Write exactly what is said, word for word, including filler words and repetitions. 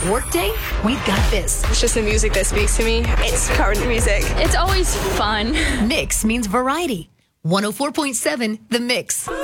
Workday, we've got this. It's just the music that speaks to me. It's current music. It's always fun. Mix means variety. one oh four point seven The Mix.